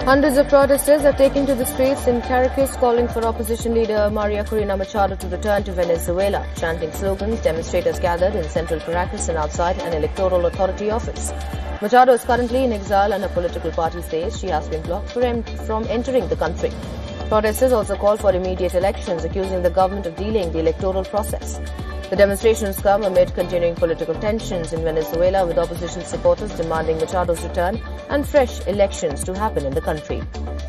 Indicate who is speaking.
Speaker 1: Hundreds of protesters are taking to the streets in Caracas calling for opposition leader Maria Corina Machado to return to Venezuela. Chanting slogans, demonstrators gathered in central Caracas and outside an electoral authority office. Machado is currently in exile and her political party says she has been blocked from entering the country. Protesters also called for immediate elections, accusing the government of delaying the electoral process. The demonstrations come amid continuing political tensions in Venezuela, with opposition supporters demanding Machado's return and fresh elections to happen in the country.